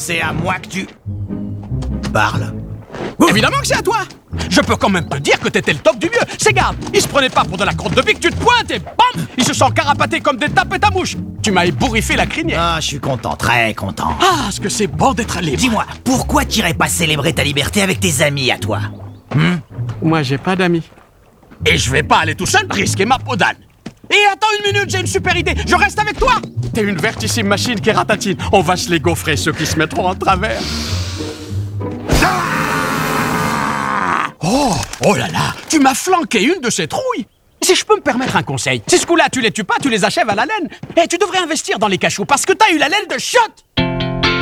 c'est à moi que tu... parles. Évidemment que c'est à toi. Je peux quand même te dire que t'étais le top du mieux. C'est garde, ils se prenaient pas pour de la crotte de pique, tu te pointes et bam, ils se sont carapatés comme des tapettes à mouche. Tu m'as ébouriffé la crinière. Ah, je suis content, très content. Ah, ce que c'est bon d'être libre. Dis-moi, pourquoi t'irais pas célébrer ta liberté avec tes amis à toi? Moi, j'ai pas d'amis. Et je vais pas aller tout seul risquer ma peau d'âne. Et attends une minute, j'ai une super idée. Je reste avec toi. T'es une vertissime machine qui ratatine. On va se les gaufrer ceux qui se mettront en travers. Oh là là, tu m'as flanqué une de ces trouilles. Si je peux me permettre un conseil, si ce coup-là tu les tues pas, tu les achèves à la laine. Et tu devrais investir dans les cachous parce que t'as eu la laine de shot.